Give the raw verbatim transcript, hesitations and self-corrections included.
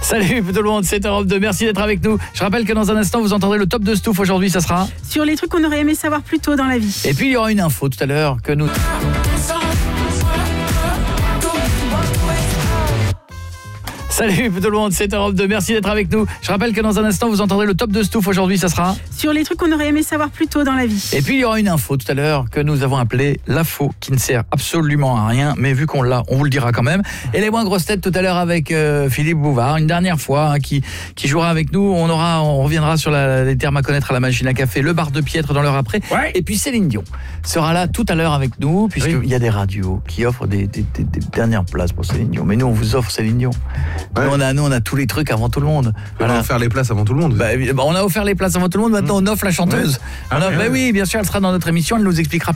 Salut tout le monde, c'est Europe deux, merci d'être avec nous. Je rappelle que dans un instant, vous entendrez le top de Stouff. Aujourd'hui, ça sera sur les trucs qu'on aurait aimé savoir plus tôt dans la vie. Et puis, il y aura une info tout à l'heure que nous... Salut tout le monde, c'est Europe deux, merci d'être avec nous. Je rappelle que dans un instant, vous entendrez le top de Stouff. Aujourd'hui, ça sera sur les trucs qu'on aurait aimé savoir plus tôt dans la vie. Et puis, il y aura une info tout à l'heure que nous avons appelée l'info, qui ne sert absolument à rien, mais vu qu'on l'a, on vous le dira quand même. Et les moins grosses têtes tout à l'heure avec euh, Philippe Bouvard, une dernière fois, hein, qui, qui jouera avec nous. On aura, on reviendra sur la, les termes à connaître à la machine à café, le bar de Piètre dans l'heure après. Ouais. Et puis Céline Dion sera là tout à l'heure avec nous, puisqu'il oui. y a des radios qui offrent des, des, des, des dernières places pour Céline Dion. Mais nous, on vous offre Céline Dion. Ouais. Nous, on a, nous, on a tous les trucs avant tout le monde. Voilà. On a offert les places avant tout le monde. Bah, on a offert les places avant tout le monde, maintenant on offre la chanteuse. Ouais. Ah, on a, ouais, bah ouais. Oui, bien sûr, elle sera dans notre émission, elle nous expliquera